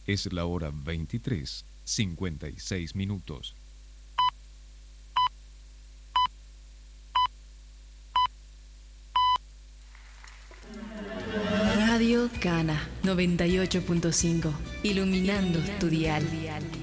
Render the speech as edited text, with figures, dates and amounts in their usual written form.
Es la hora 23:56. Radio Cana 98.5, iluminando tu dial.